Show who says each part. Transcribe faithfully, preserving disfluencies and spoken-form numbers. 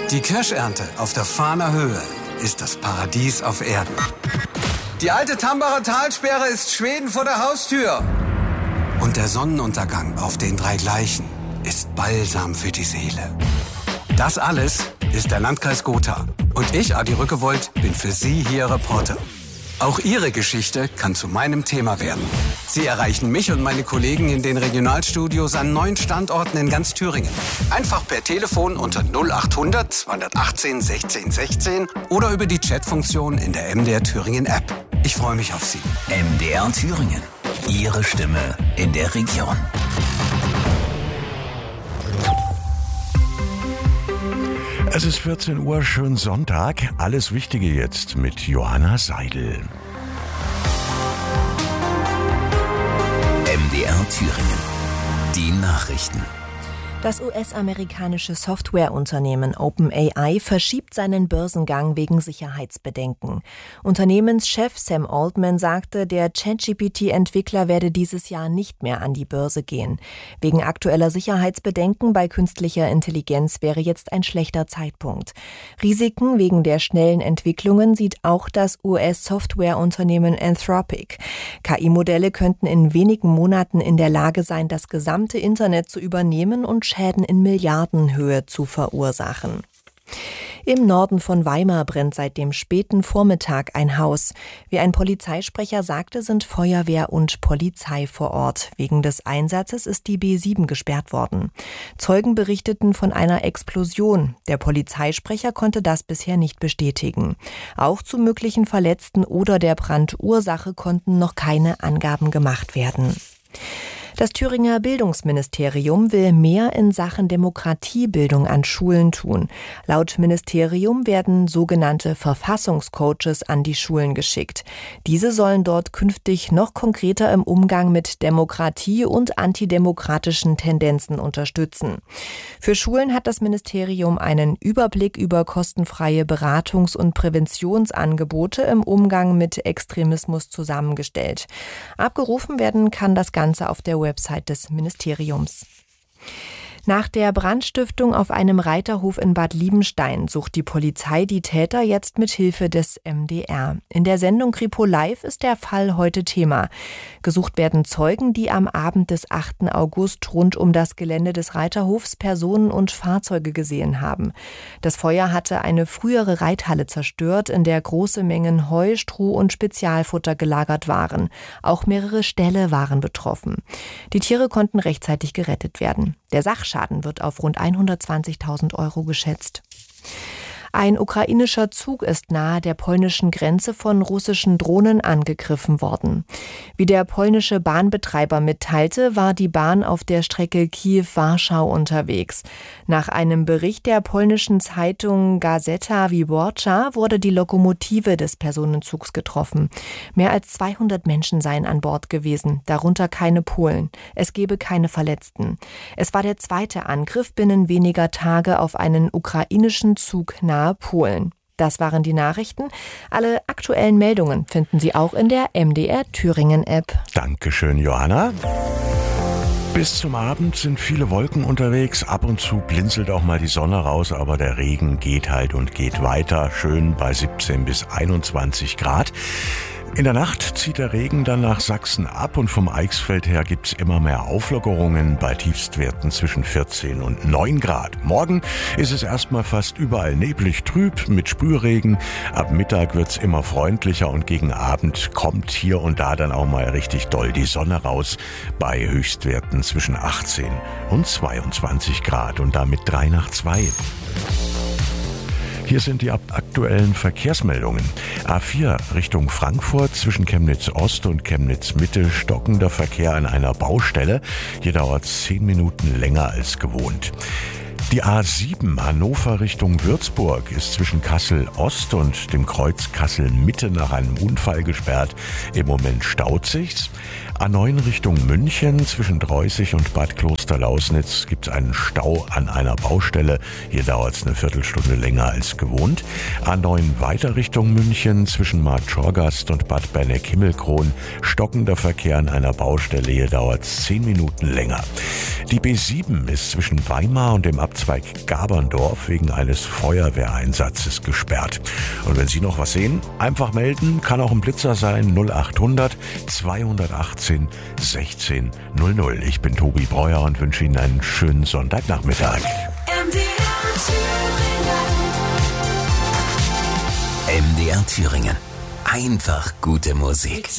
Speaker 1: Die Kirschernte auf der Fahner Höhe ist das Paradies auf Erden. Die alte Tambacher Talsperre ist Schweden vor der Haustür. Und der Sonnenuntergang auf den drei Gleichen ist Balsam für die Seele. Das alles ist der Landkreis Gotha. Und ich, Adi Rückewold, bin für Sie hier Reporter. Auch Ihre Geschichte kann zu meinem Thema werden. Sie erreichen mich und meine Kollegen in den Regionalstudios an neun Standorten in ganz Thüringen. Einfach per Telefon unter null achthundert zweihundertachtzehn sechzehn sechzehn oder über die Chatfunktion in der M D R Thüringen App. Ich freue mich auf Sie.
Speaker 2: M D R Thüringen. Ihre Stimme in der Region.
Speaker 3: Es ist vierzehn Uhr, schönen Sonntag. Alles Wichtige jetzt mit Johanna Seidel.
Speaker 2: M D R Thüringen. Die Nachrichten.
Speaker 4: Das U S-amerikanische Softwareunternehmen OpenAI verschiebt seinen Börsengang wegen Sicherheitsbedenken. Unternehmenschef Sam Altman sagte, der ChatGPT-Entwickler werde dieses Jahr nicht mehr an die Börse gehen. Wegen aktueller Sicherheitsbedenken bei künstlicher Intelligenz wäre jetzt ein schlechter Zeitpunkt. Risiken wegen der schnellen Entwicklungen sieht auch das U S-Softwareunternehmen Anthropic. K I-Modelle könnten in wenigen Monaten in der Lage sein, das gesamte Internet zu übernehmen und Schäden in Milliardenhöhe zu verursachen. Im Norden von Weimar brennt seit dem späten Vormittag ein Haus. Wie ein Polizeisprecher sagte, sind Feuerwehr und Polizei vor Ort. Wegen des Einsatzes ist die B sieben gesperrt worden. Zeugen berichteten von einer Explosion. Der Polizeisprecher konnte das bisher nicht bestätigen. Auch zu möglichen Verletzten oder der Brandursache konnten noch keine Angaben gemacht werden. Das Thüringer Bildungsministerium will mehr in Sachen Demokratiebildung an Schulen tun. Laut Ministerium werden sogenannte Verfassungscoaches an die Schulen geschickt. Diese sollen dort künftig noch konkreter im Umgang mit Demokratie und antidemokratischen Tendenzen unterstützen. Für Schulen hat das Ministerium einen Überblick über kostenfreie Beratungs- und Präventionsangebote im Umgang mit Extremismus zusammengestellt. Abgerufen werden kann das Ganze auf der Website des Ministeriums. Nach der Brandstiftung auf einem Reiterhof in Bad Liebenstein sucht die Polizei die Täter jetzt mit Hilfe des M D R. In der Sendung Kripo Live ist der Fall heute Thema. Gesucht werden Zeugen, die am Abend des achten August rund um das Gelände des Reiterhofs Personen und Fahrzeuge gesehen haben. Das Feuer hatte eine frühere Reithalle zerstört, in der große Mengen Heu, Stroh und Spezialfutter gelagert waren. Auch mehrere Ställe waren betroffen. Die Tiere konnten rechtzeitig gerettet werden. Der Sachschaden wird auf rund hundertzwanzigtausend Euro geschätzt. Ein ukrainischer Zug ist nahe der polnischen Grenze von russischen Drohnen angegriffen worden. Wie der polnische Bahnbetreiber mitteilte, war die Bahn auf der Strecke Kiew-Warschau unterwegs. Nach einem Bericht der polnischen Zeitung Gazeta Wyborcza wurde die Lokomotive des Personenzugs getroffen. Mehr als zweihundert Menschen seien an Bord gewesen, darunter keine Polen. Es gebe keine Verletzten. Es war der zweite Angriff binnen weniger Tage auf einen ukrainischen Zug nahe Polen. Das waren die Nachrichten. Alle aktuellen Meldungen finden Sie auch in der M D R Thüringen App.
Speaker 3: Dankeschön, Johanna. Bis zum Abend sind viele Wolken unterwegs. Ab und zu blinzelt auch mal die Sonne raus, aber der Regen geht halt und geht weiter. Schön bei siebzehn bis einundzwanzig Grad. In der Nacht zieht der Regen dann nach Sachsen ab und vom Eichsfeld her gibt's immer mehr Auflockerungen bei Tiefstwerten zwischen vierzehn und neun Grad. Morgen ist es erstmal fast überall neblig trüb mit Sprühregen. Ab Mittag wird's immer freundlicher und gegen Abend kommt hier und da dann auch mal richtig doll die Sonne raus bei Höchstwerten zwischen achtzehn und zweiundzwanzig Grad und damit drei nach zwei. Hier sind die aktuellen Verkehrsmeldungen. A vier Richtung Frankfurt zwischen Chemnitz Ost und Chemnitz Mitte stockender Verkehr an einer Baustelle. Hier dauert es zehn Minuten länger als gewohnt. Die A sieben Hannover Richtung Würzburg ist zwischen Kassel Ost und dem Kreuz Kassel Mitte nach einem Unfall gesperrt. Im Moment staut sich's. A neun Richtung München zwischen Dreußig und Bad Klosterlausnitz gibt es einen Stau an einer Baustelle. Hier dauert es eine Viertelstunde länger als gewohnt. A neun weiter Richtung München zwischen Marktschorgast und Bad Berneck-Himmelkron. Stockender Verkehr an einer Baustelle. Hier dauert es zehn Minuten länger. Die B sieben ist zwischen Weimar und dem Abzweig Gaberndorf wegen eines Feuerwehreinsatzes gesperrt. Und wenn Sie noch was sehen, einfach melden, kann auch ein Blitzer sein, null achthundert zweihundertachtzehn sechzehn null null. Ich bin Tobi Breuer und wünsche Ihnen einen schönen Sonntagnachmittag.
Speaker 2: M D R Thüringen. Einfach gute Musik.